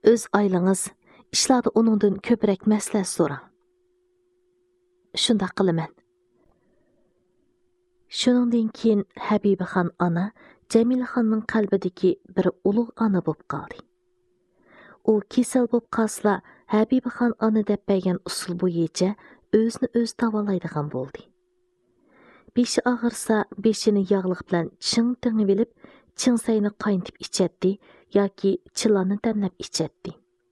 Öz aylığınız, işlarda onundan köpürek məsləhət soran. Şundaq qılıman. Şuningdan keyin Habibaxon ana Jamilaxonning qalbidagi bir ulug' ana bo'lib qoldi. U kasal bo'lib qolsa, Habibaxon ana deb bergan usul bo'yicha o'zini o'z davolaydigan bo'ldi. Beshi og'irsa, beshini yog'liq bilan ching tingib olib, chingsayni qaynatib ichatdi yoki chilonni damlab ichatdi.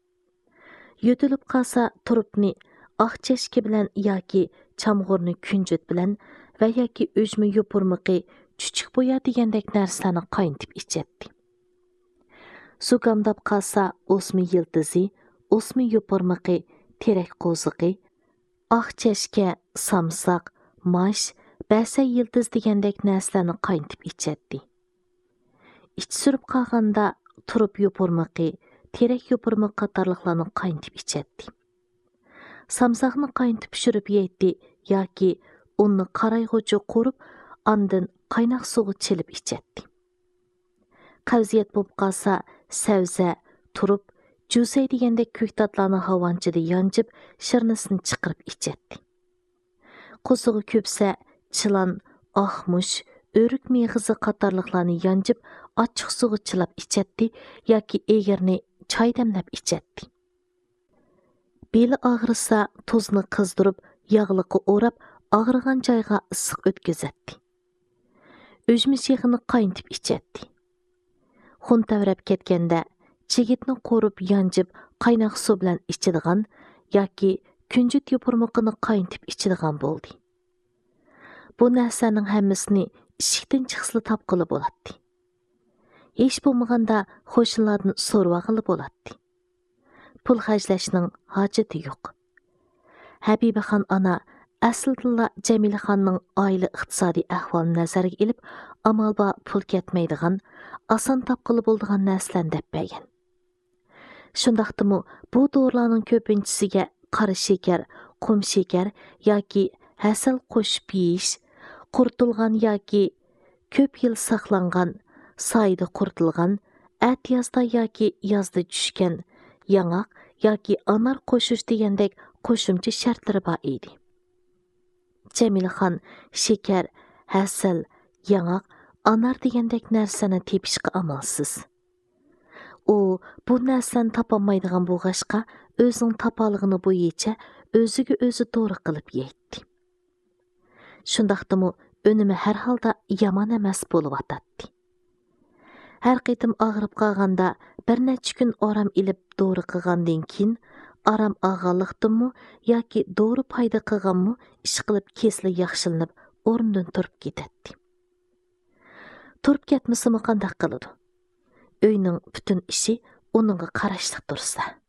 Yutilib qolsa, turubni oq chashka bilan yoki chamg'urni kunjut bilan va yoki o'jma yopurmiqi, chuchuk bo'ya degandek narsalarni qaynatib ichatdi. Sugamdab qolsa, o'sma yildizi, o'sma yopurmiqi, terak qo'ziqi, oq chashka, samsoq, mash, basa yildiz degandek narsalarni qaynatib ichatdi. Ich surib qolganda turib yopurmiqi, terak yopurmiq qatorliqlarni qaynatib ichatdi. Samsoqni qaynatib pishirib yeydi yoki uni qarayg'uchi qo'rib, andin qaynoq suvga chilib ichatdi. Qavziyat bo'lib qolsa, savza, turib, jusay degandek ko'ktatlarni havonchida yanchib, shirnisini chiqarib ichatdi. Qo'sig'i ko'psa, chilan, oqmush, o'rik meg'izi qatorliqlarni yanchib, ochiq suvga chilab ichatdi yoki egirni choy damlab ichatdi. Beli og'risa, tuzni qizdirib, yog'liqqa o'rab, og'rigan joyga issiq o'tkazatdi. O'jma shexini qaynatib ichatdi. Xun tavrab ketganda, chigitni qo'rib yanchib, qaynoq suv bilan ichadigan yoki kunjut yopurmoqini qaynatib ichadigan bo'ldi. Bu narsaning hammasini ishikdan chiqsila topqili bo'ladi. Hech bo'lmaganda qo'shnilardan so'rag'ili bo'ladi. Pul xarjlashning hojati yo'q. Habibaxon ana aslida Jamilaxonning oila iqtisodiy ahvolini nazarga ilib, amalba pul ketmaydigan, oson topqili bo'ladigan narsalarni deb bergan. Shundaqdimi bu dorilarning ko'pinchisiga qora shakar, qum shakar yoki hasal qo'shib yeyish, quritilgan yoki ko'p yil saqlangan, soyda quritilgan, yozda yoki yozda tushgan, yangoq yoki anar qo'shish degandek qo'shimcha shartlari bor edi. Jamilaxon shakar, hasal, yangoq, anar degandek narsani tepishga amalsiz. U bu narsani topolmaydigan bo'lg'ashqa o'zining topalig'ini bo'yicha o'ziga o'zi to'g'ri qilib yeydi. Shundaqdimi önümü har holda yomon emas bo'lib atadi. Har qitim og'rib qolganda bir necha kun orom ilib dori qilgandan keyin orom og'anliqdimi yoki dori foyda qilganmi ish qilib kesli yaxshilanib o'rnidan turib ketadi. Turib ketmasimi qanday qiladi? Uyning butun ishi uningga qarashliq tursa.